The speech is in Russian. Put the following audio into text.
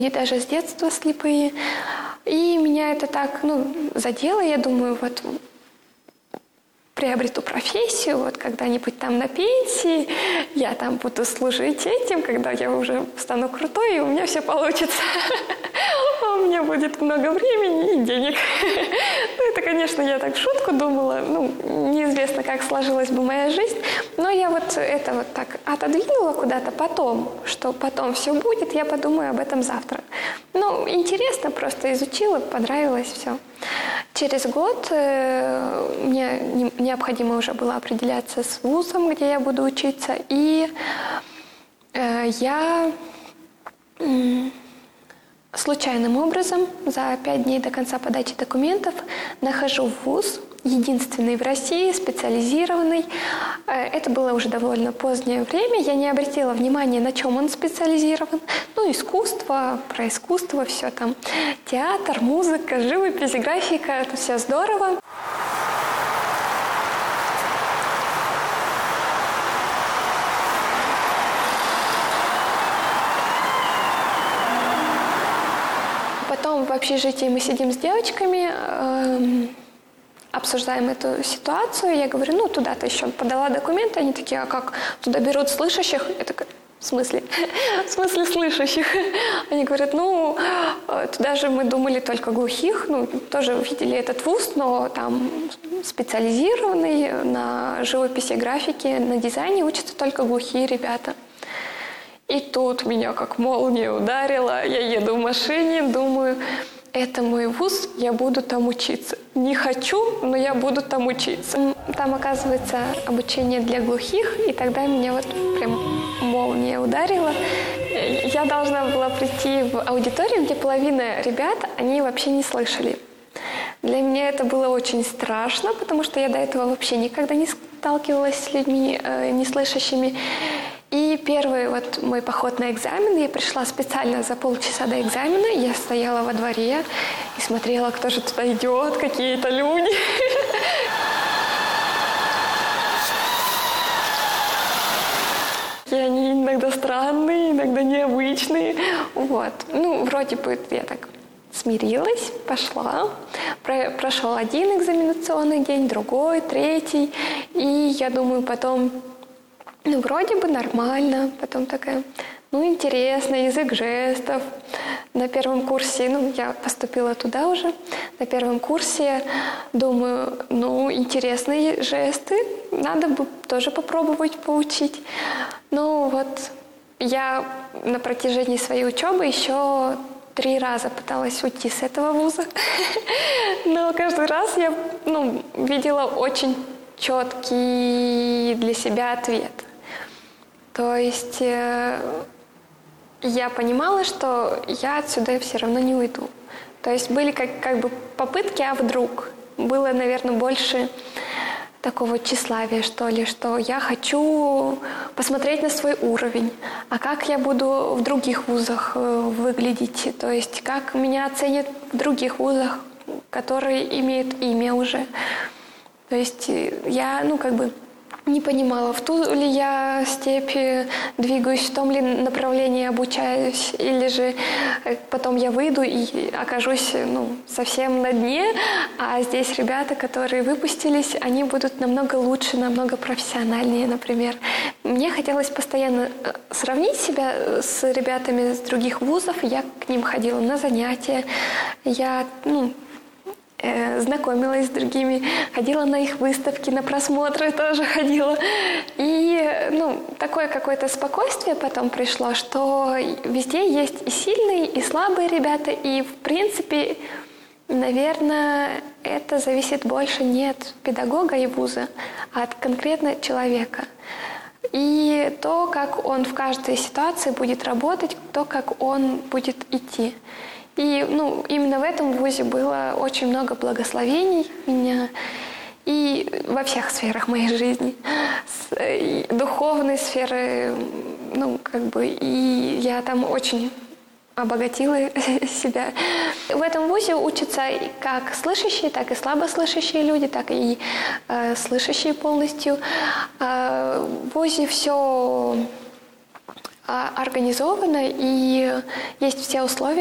И даже с детства слепые. И меня это так, задело. Я думаю, вот приобрету профессию, вот когда-нибудь там на пенсии, я там буду служить этим, когда я уже стану крутой, и у меня все получится. У меня будет много времени и денег. Это, конечно, я так в шутку думала. Неизвестно, как сложилась бы моя жизнь. Но я вот это вот так отодвинула куда-то потом, что потом все будет, я подумаю об этом завтра. Интересно, просто изучила, понравилось все. Через год мне необходимо уже было определяться с вузом, где я буду учиться. И я случайным образом за 5 дней до конца подачи документов нахожу вуз, единственный в России, специализированный. Это было уже довольно позднее время. Я не обратила внимания, на чем он специализирован. Искусство, про искусство, все там. Театр, музыка, живопись, графика. Это все здорово. Потом в общежитии мы сидим с девочками, обсуждаем эту ситуацию. Я говорю, туда-то еще подала документы. Они такие, а как, туда берут слышащих? Я такая, в смысле? В смысле слышащих? Они говорят, туда же мы думали только глухих. Тоже видели этот вуз, но там специализированный на живописи, графике, на дизайне учатся только глухие ребята. И тут меня как молния ударила. Я еду в машине, думаю, это мой вуз, я буду там учиться. Не хочу, но я буду там учиться. Там, оказывается, обучение для глухих, и тогда меня вот прям молния ударила. Я должна была прийти в аудиторию, где половина ребят, они вообще не слышали. Для меня это было очень страшно, потому что я до этого вообще никогда не сталкивалась с людьми неслышащими. И первый вот мой поход на экзамен, я пришла специально за полчаса до экзамена, я стояла во дворе и смотрела, кто же туда идет, какие-то люди. И они иногда странные, иногда необычные. Вот. Вроде бы я так смирилась, пошла. Прошел один экзаменационный день, другой, третий. И я думаю, потом... вроде бы нормально. Потом такая, интересно, язык жестов. На первом курсе, я поступила туда уже. На первом курсе думаю, интересные жесты. Надо бы тоже попробовать поучить. Я на протяжении своей учебы еще 3 раза пыталась уйти с этого вуза. Но каждый раз я, видела очень четкий для себя ответ. То есть я понимала, что я отсюда все равно не уйду. То есть были как бы попытки, а вдруг. Было, наверное, больше такого тщеславия, что ли, что я хочу посмотреть на свой уровень. А как я буду в других вузах выглядеть? То есть как меня оценят в других вузах, которые имеют имя уже. То есть я, не понимала, в ту ли я степь двигаюсь, в том ли направлении обучаюсь, или же потом я выйду и окажусь совсем на дне, а здесь ребята, которые выпустились, они будут намного лучше, намного профессиональнее, например. Мне хотелось постоянно сравнить себя с ребятами с других вузов, я к ним ходила на занятия, я, знакомилась с другими, ходила на их выставки, на просмотры тоже ходила. И, такое какое-то спокойствие потом пришло, что везде есть и сильные, и слабые ребята, и, в принципе, наверное, это зависит больше не от педагога и вуза, а от конкретно человека. И то, как он в каждой ситуации будет работать, то, как он будет идти. И именно в этом вузе было очень много благословений меня и во всех сферах моей жизни. И духовной сферы, и я там очень обогатила себя. В этом вузе учатся как слышащие, так и слабослышащие люди, так и слышащие полностью. В вузе все организовано и есть все условия